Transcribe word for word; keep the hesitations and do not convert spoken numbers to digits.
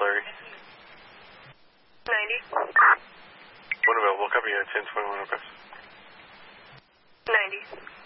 Larry. ninety. One available. Copy. Uh, ten twenty-one request. ninety.